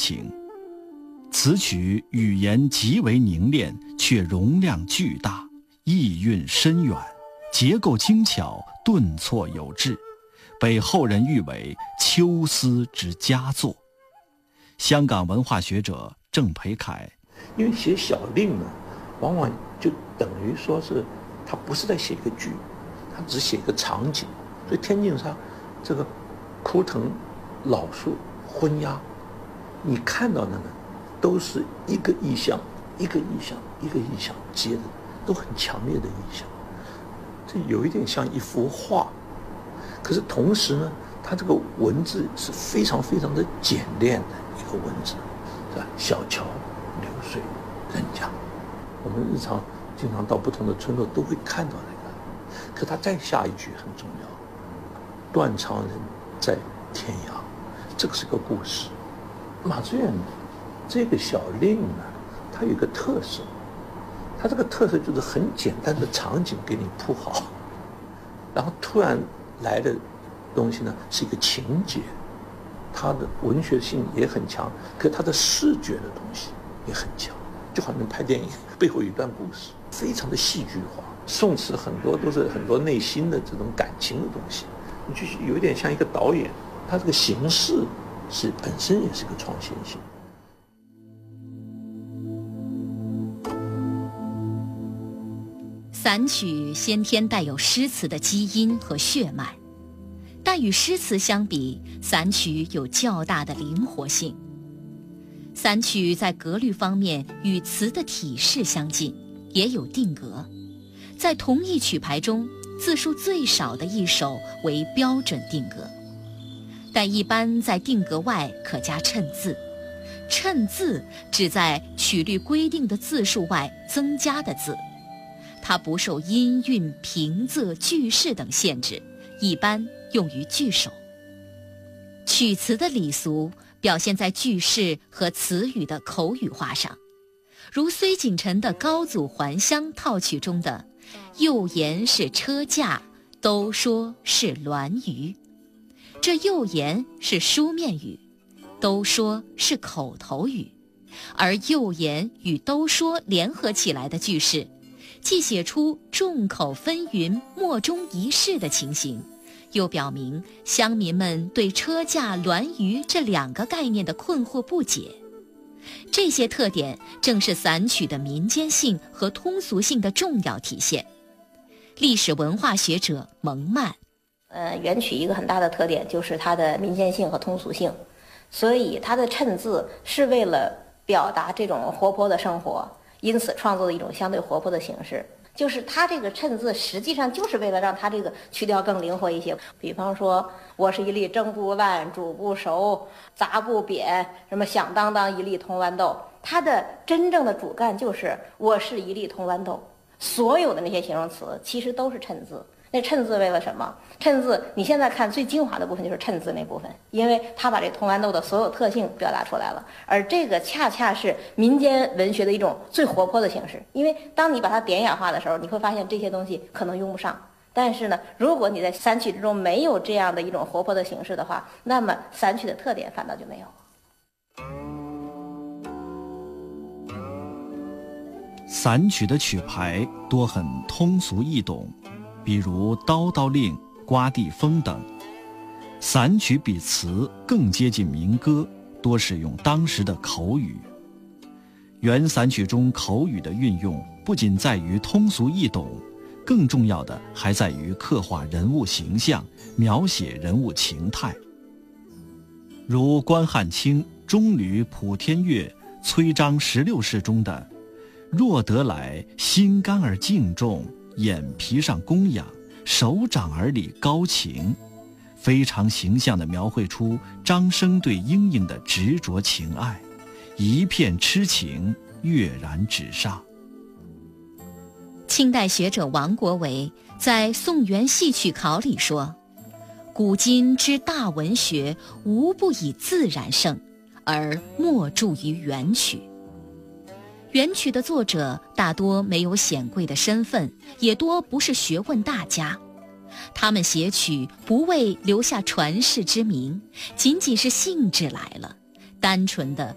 情。此曲语言极为凝练，却容量巨大，意蕴深远，结构精巧，顿挫有致，被后人誉为秋思之佳作。香港文化学者郑培凯， 因为写小令呢，往往就等于说是他不是在写一个剧，他只写一个场景。所以天井上这个枯藤老树昏鸦，你看到的呢都是一个意象一个意象一个意象接的，都很强烈的意象，这有一点像一幅画。可是同时呢，它这个文字是非常非常的简练的一个文字，是吧？小桥流水人家，我们日常经常到不同的村落都会看到那个。可他再下一句很重要，断肠人在天涯，这个是个故事。马致远这个小令呢，它有一个特色，它这个特色就是很简单的场景给你铺好，然后突然来的东西呢是一个情节，它的文学性也很强，可它的视觉的东西也很强，就好像拍电影背后有一段故事，非常的戏剧化。宋词很多都是很多内心的这种感情的东西，你就有一点像一个导演，他这个形式是本身也是个创新性。 散曲先天带有诗词的基因和血脉，但与诗词相比，散曲有较大的灵活性。散曲在格律方面与词的体式相近，也有定格。在同一曲牌中，字数最少的一首为标准定格，但一般在定格外可加衬字。衬字指在曲律规定的字数外增加的字，它不受音韵、平仄、句式等限制，一般用于句首。曲词的礼俗表现在句式和词语的口语化上，如崔景臣的《高祖还乡》套曲中的又言是车驾，都说是銮舆。这又言是书面语，都说是口头语，而又言与都说联合起来的句式，既写出众口纷纭、莫衷一是的情形，又表明乡民们对车驾、銮舆这两个概念的困惑不解。这些特点正是散曲的民间性和通俗性的重要体现。历史文化学者蒙曼， 元曲一个很大的特点就是它的民间性和通俗性，所以它的衬字是为了表达这种活泼的生活，因此创作的一种相对活泼的形式。就是它这个衬字实际上就是为了让它这个曲调更灵活一些。比方说，我是一粒蒸不烂、煮不熟、杂不扁，什么响当当一粒铜豌豆，它的真正的主干就是我是一粒铜豌豆。所有的那些形容词其实都是衬字。那衬字为了什么？衬字你现在看最精华的部分就是衬字那部分，因为它把这铜豌豆的所有特性表达出来了，而这个恰恰是民间文学的一种最活泼的形式。因为当你把它典雅化的时候，你会发现这些东西可能用不上，但是呢，如果你在散曲之中没有这样的一种活泼的形式的话，那么散曲的特点反倒就没有。 散曲的曲牌多很通俗易懂，比如刀刀令、刮地风等。散曲比词更接近民歌，多使用当时的口语。原散曲中口语的运用不仅在于通俗易懂，更重要的还在于刻画人物形象，描写人物情态。如关汉卿《中吕普天乐·崔章16世》中的若得来，心肝而敬重，眼皮上供养，手掌而理高情，非常形象地描绘出张生对莺莺的执着情爱，一片痴情跃然纸上。 清代学者王国维在《宋元戏曲考》里说，古今之大文学，无不以自然胜，而莫著于元曲。元曲的作者大多没有显贵的身份，也多不是学问大家。他们写曲不为留下传世之名，仅仅是兴致来了，单纯的